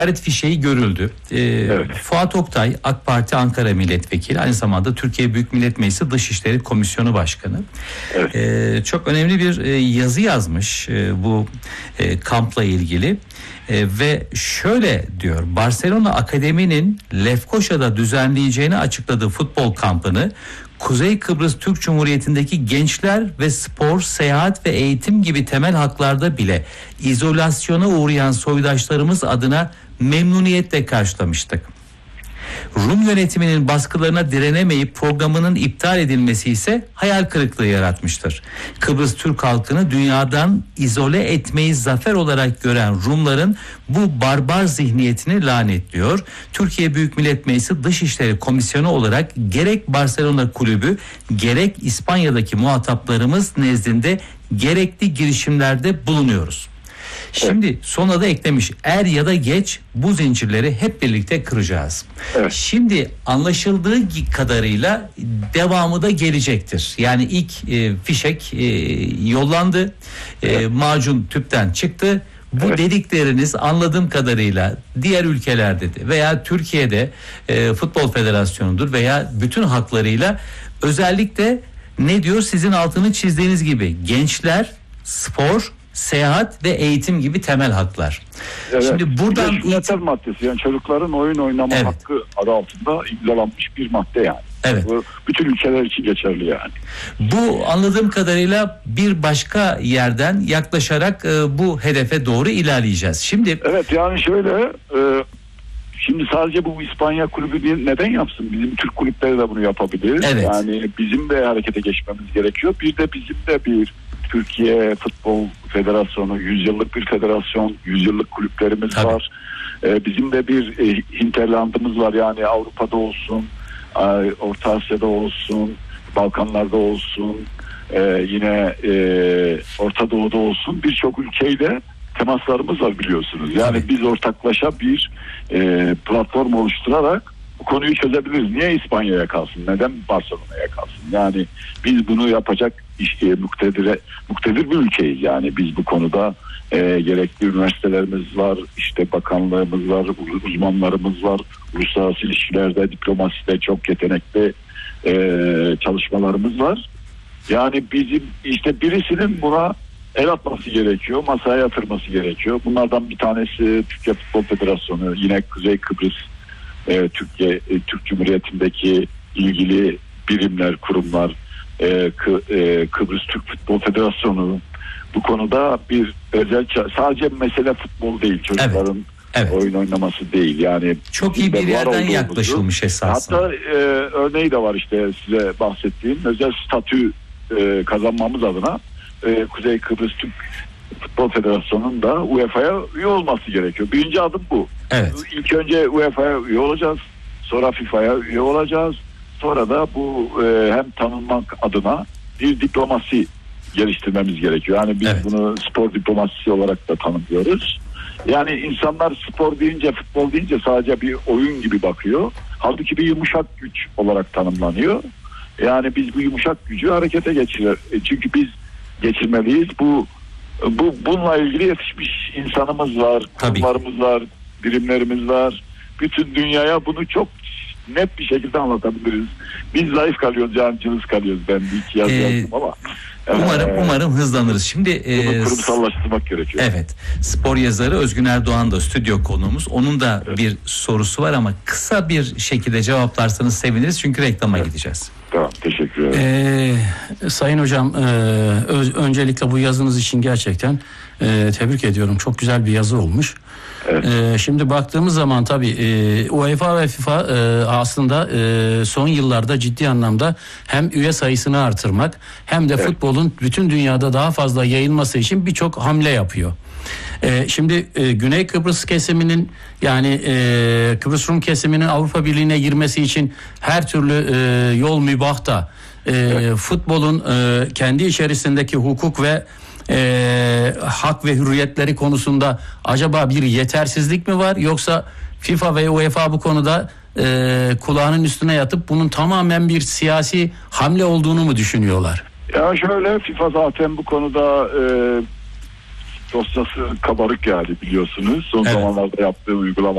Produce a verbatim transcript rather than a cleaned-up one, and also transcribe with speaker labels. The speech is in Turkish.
Speaker 1: ziyaret fişeği görüldü. Ee, evet. Fuat Oktay, AK Parti Ankara Milletvekili, aynı zamanda Türkiye Büyük Millet Meclisi Dışişleri Komisyonu Başkanı. Evet. Ee, çok önemli bir e, yazı yazmış e, bu e, kampla ilgili. E, ve şöyle diyor: Barcelona Akademi'nin Lefkoşa'da düzenleyeceğini açıkladığı futbol kampını Kuzey Kıbrıs Türk Cumhuriyeti'ndeki gençler ve spor, seyahat ve eğitim gibi temel haklarda bile izolasyona uğrayan soydaşlarımız adına memnuniyetle karşılamıştık. Rum yönetiminin baskılarına direnemeyip programının iptal edilmesi ise hayal kırıklığı yaratmıştır. Kıbrıs Türk halkını dünyadan izole etmeyi zafer olarak gören Rumların bu barbar zihniyetini lanetliyor. Türkiye Büyük Millet Meclisi Dışişleri Komisyonu olarak gerek Barcelona Kulübü gerek İspanya'daki muhataplarımız nezdinde gerekli girişimlerde bulunuyoruz. Şimdi evet. Sonuna da eklemiş: er ya da geç bu zincirleri hep birlikte kıracağız. Evet. Şimdi anlaşıldığı kadarıyla devamı da gelecektir. Yani ilk e, fişek e, yollandı, evet. e, macun tüpten çıktı. Bu evet. dedikleriniz anladığım kadarıyla diğer ülkelerde de veya Türkiye'de e, Futbol Federasyonu'dur veya bütün haklarıyla özellikle ne diyor, sizin altını çizdiğiniz gibi gençler, spor, seyahat ve eğitim gibi temel haklar. Evet. Şimdi buradan
Speaker 2: yeter maddesi, yani çocukların oyun oynama evet. hakkı adı altında imzalanmış bir madde yani.
Speaker 1: Evet.
Speaker 2: Bu bütün ülkeler için geçerli yani.
Speaker 1: Bu anladığım kadarıyla bir başka yerden yaklaşarak e, bu hedefe doğru ilerleyeceğiz. Şimdi
Speaker 2: evet, yani şöyle e, şimdi sadece bu İspanya kulübü değil, neden yapsın? Bizim Türk kulüpleri de bunu yapabilir. Evet. Yani bizim de harekete geçmemiz gerekiyor. Bir de bizim de bir Türkiye Futbol Federasyonu, yüzyıllık bir federasyon, yüzyıllık kulüplerimiz Tabii. var. Ee, bizim de bir e, hinterlandımız var, yani Avrupa'da olsun, e, Orta Asya'da olsun, Balkanlarda olsun, e, yine e, Orta Doğu'da olsun, birçok ülkeyle temaslarımız var biliyorsunuz. Yani Tabii. biz ortaklaşa bir e, platform oluşturarak bu konuyu çözebiliriz. Niye İspanya'ya kalsın? Neden Barcelona'ya kalsın? Yani biz bunu yapacak işte, muktedir, muktedir bir ülkeyiz. Yani biz bu konuda e, gerekli üniversitelerimiz var, işte bakanlığımız var, uzmanlarımız var. Uluslararası ilişkilerde, diplomaside çok yetenekli e, çalışmalarımız var. Yani bizim işte birisinin buna el atması gerekiyor, masaya yatırması gerekiyor. Bunlardan bir tanesi Türkiye Futbol Federasyonu, yine Kuzey Kıbrıs e, Türkiye e, Türk Cumhuriyeti'ndeki ilgili birimler, kurumlar, e, Kı, e, Kıbrıs Türk Futbol Federasyonu bu konuda bir özel, sadece mesele futbol değil, çocukların evet. Evet. oyun oynaması değil. Yani
Speaker 1: çok iyi bir yerden yaklaşılmış esasında.
Speaker 2: Hatta e, örneği de var, işte size bahsettiğim özel statü e, kazanmamız adına e, Kuzey Kıbrıs Türk Futbol Federasyonu'nun da U E F A'ya üye olması gerekiyor. Birinci adım bu.
Speaker 1: Evet.
Speaker 2: İlk önce U E F A'ya üye olacağız. Sonra FIFA'ya üye olacağız. Sonra da bu e, hem tanınmak adına bir diplomasi geliştirmemiz gerekiyor. Yani biz evet. bunu spor diplomasisi olarak da tanımlıyoruz. Yani insanlar spor deyince, futbol deyince sadece bir oyun gibi bakıyor. Halbuki bir yumuşak güç olarak tanımlanıyor. Yani biz bu yumuşak gücü harekete geçirir. Çünkü biz geçirmeliyiz. Bu bu bununla ilgili yetişmiş insanımız var, kurumlarımız var, birimlerimiz var. Bütün dünyaya bunu çok net bir şekilde anlatabiliriz. Biz zayıf kalıyoruz, cancınız kalıyoruz. Ben bir iki yaz ee, yazdım ama.
Speaker 1: Umarım ee, umarım hızlanırız. Şimdi
Speaker 2: bunu e, kurumsallaştırmak gerekiyor.
Speaker 1: Evet. Spor yazarı Özgün Erdoğan da stüdyo konuğumuz. Onun da evet. bir sorusu var ama kısa bir şekilde cevaplarsanız seviniriz. Çünkü reklama evet. gideceğiz.
Speaker 2: Tamam, teşekkür ederim.
Speaker 3: Ee, Sayın Hocam, e, öz, öncelikle bu yazınız için gerçekten e, tebrik ediyorum. Çok güzel bir yazı olmuş. Evet. E, şimdi baktığımız zaman tabii e, UEFA ve FIFA e, aslında e, son yıllarda ciddi anlamda hem üye sayısını artırmak hem de evet. futbolun bütün dünyada daha fazla yayılması için birçok hamle yapıyor. Ee, şimdi e, Güney Kıbrıs kesiminin, yani e, Kıbrıs Rum kesiminin Avrupa Birliği'ne girmesi için her türlü e, yol mübah da e, evet. futbolun e, kendi içerisindeki hukuk ve e, hak ve hürriyetleri konusunda acaba bir yetersizlik mi var, yoksa FIFA ve UEFA bu konuda e, kulağının üstüne yatıp bunun tamamen bir siyasi hamle olduğunu mu düşünüyorlar?
Speaker 2: Ya şöyle, FIFA zaten bu konuda e, dosyası kabarık yani, biliyorsunuz. Son evet. zamanlarda yaptığı uygulama